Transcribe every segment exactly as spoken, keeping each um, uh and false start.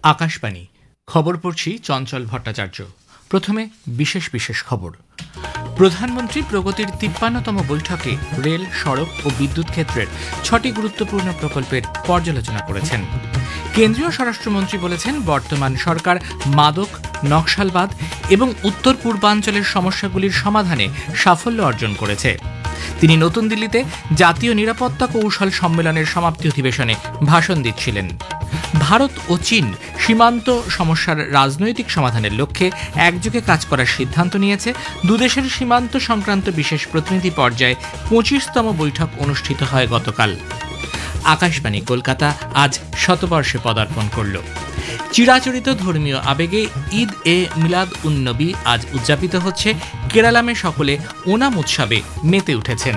আকাশবাণী খবর পড়ছি চঞ্চল ভট্টাচার্য। প্রথমে বিশেষ বিশেষ খবর। প্রধানমন্ত্রী প্রগতির তিপ্পান্নতম বৈঠকে রেল, সড়ক ও বিদ্যুৎ ক্ষেত্রের ছটি গুরুত্বপূর্ণ প্রকল্পের পর্যালোচনা করেছেন। কেন্দ্রীয় স্বরাষ্ট্রমন্ত্রী বলেছেন, বর্তমান সরকার মাদক, নকশালবাদ এবং উত্তর পূর্বাঞ্চলের সমস্যাগুলির সমাধানে সাফল্য অর্জন করেছে। তিনি নতুন দিল্লিতে জাতীয় নিরাপত্তা কৌশল সম্মেলনের সমাপ্তি অধিবেশনে ভাষণ দিচ্ছিলেন। ভারত ও চীন সীমান্ত সমস্যার রাজনৈতিক সমাধানের লক্ষ্যে একযোগে কাজ করার সিদ্ধান্ত নিয়েছে। দুদেশের সীমান্ত সংক্রান্ত বিশেষ প্রতিনিধি পর্যায়ে পঁচিশতম বৈঠক অনুষ্ঠিত হয় গতকাল। আকাশবাণী কলকাতা আজ শতবর্ষে পদার্পণ করল। চিরাচরিত ধর্মীয় আবেগে ঈদ এ মিলাদ উন নবী আজ উদযাপিত হচ্ছে। কেরালামে সকলে ওনাম উৎসবে মেতে উঠেছেন।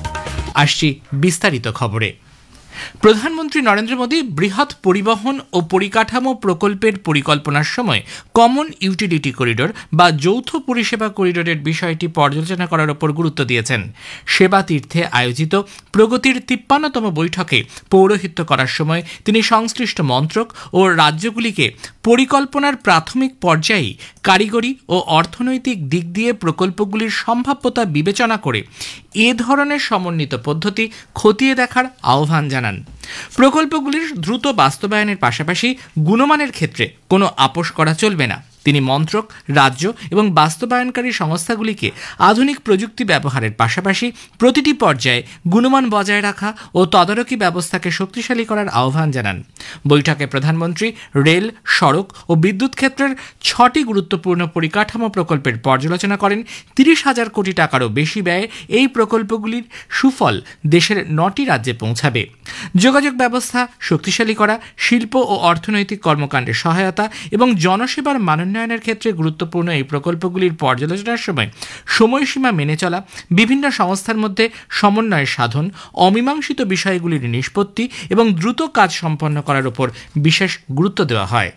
আসছি বিস্তারিত খবরে। প্রধানমন্ত্রী নরেন্দ্র মোদী বৃহৎ পরিবহন ও পরিকাঠামো প্রকল্পের পরিকল্পনার সময় কমন ইউটিলিটি করিডোর বা যৌথ পরিষেবা করিডোরের বিষয়টি পর্যালোচনা করার উপর গুরুত্ব দিয়েছেন। সেবা তীর্থে আয়োজিত প্রগতির তিপ্পান্নতম বৈঠকে পৌরোহিত্য করার সময় তিনি সংশ্লিষ্ট মন্ত্রক ও রাজ্যগুলিকে পরিকল্পনার প্রাথমিক পর্যায়ে কারিগরি ও অর্থনৈতিক দিক দিয়ে প্রকল্পগুলির সম্ভাব্যতা বিবেচনা করে এ ধরনের সমন্বিত পদ্ধতি খতিয়ে দেখার আহ্বান জানান। প্রকল্পগুলির দ্রুত বাস্তবায়নের পাশাপাশি গুণমানের ক্ষেত্রে কোনো আপোষ করা চলবে না। তিনি মন্ত্রক, রাজ্য এবং বাস্তবায়নকারী সংস্থাগুলিকে আধুনিক প্রযুক্তি ব্যবহারের পাশাপাশি প্রতিটি পর্যায়ে গুণমান বজায় রাখা ও তদারকি ব্যবস্থাকে শক্তিশালী করার আহ্বান জানান। বৈঠকে প্রধানমন্ত্রী রেল, সড়ক ও বিদ্যুৎ ক্ষেত্রের ছটি গুরুত্বপূর্ণ পরিকাঠামো প্রকল্পের পর্যালোচনা করেন। তিরিশ হাজার কোটি টাকারও বেশি ব্যয়ে এই প্রকল্পগুলির সুফল দেশের নটি রাজ্যে পৌঁছাবে। যোগাযোগ ব্যবস্থা শক্তিশালী করা, শিল্প ও অর্থনৈতিক কর্মকাণ্ডে সহায়তা এবং জনসেবার মানোন্নয়নের ক্ষেত্রে গুরুত্বপূর্ণ এই প্রকল্পগুলির পর্যালোচনার সময় সময়সীমা মেনে চলা, বিভিন্ন সংস্থার মধ্যে সমন্বয় সাধন, অমীমাংসিত বিষয়গুলির নিষ্পত্তি এবং দ্রুত কাজ সম্পন্ন করার উপর বিশেষ গুরুত্ব দেওয়া হয়।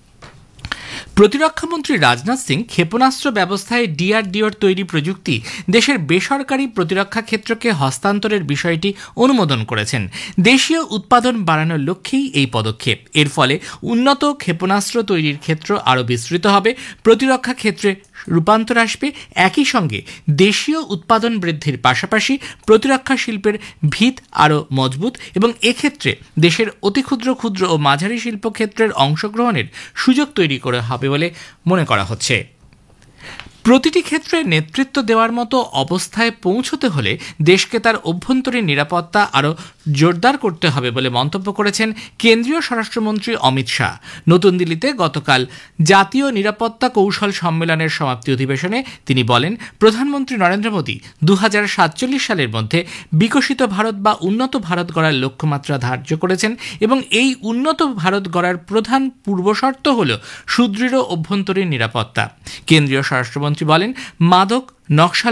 প্রতিরক্ষামন্ত্রী রাজনাথ সিং ক্ষেপণাস্ত্র ব্যবস্থায় ডিআরডিওর তৈরি প্রযুক্তি দেশের বেসরকারি প্রতিরক্ষা ক্ষেত্রকে হস্তান্তরের বিষয়টি অনুমোদন করেছেন। দেশীয় উৎপাদন বাড়ানোর লক্ষ্যেই এই পদক্ষেপ। এর ফলে উন্নত ক্ষেপণাস্ত্র তৈরির ক্ষেত্র আরও বিস্তৃত হবে, প্রতিরক্ষা ক্ষেত্রে রূপান্তর আসবে। একই সঙ্গে দেশীয় উৎপাদন বৃদ্ধির পাশাপাশি প্রতিরক্ষা শিল্পের ভিত আরও মজবুত এবং এক্ষেত্রে দেশের অতি ক্ষুদ্র ক্ষুদ্র ও মাঝারি শিল্প ক্ষেত্রের অংশগ্রহণের সুযোগ তৈরি করে হবে বলে মনে করা হচ্ছে। প্রতিটি ক্ষেত্রে নেতৃত্ব দেওয়ার মতো অবস্থায় পৌঁছতে হলে দেশকে তার অভ্যন্তরীণ নিরাপত্তা আরও জোরদার করতে হবে বলে মন্তব্য করেছেন কেন্দ্রীয় স্বরাষ্ট্রমন্ত্রী অমিত শাহ। নতুন দিল্লিতে গতকাল জাতীয় নিরাপত্তা কৌশল সম্মেলনের সমাপ্তি অধিবেশনে তিনি বলেন, প্রধানমন্ত্রী নরেন্দ্র মোদী দু হাজার সাতচল্লিশ সালের মধ্যে বিকশিত ভারত বা উন্নত ভারত গড়ার লক্ষ্যমাত্রা ধার্য করেছেন এবং এই উন্নত ভারত গড়ার প্রধান পূর্বশর্ত হল সুদৃঢ় অভ্যন্তরীণ নিরাপত্তা। কেন্দ্রীয় স্বরাষ্ট্রমন্ত্রী বলেন, মাদক, নকশাল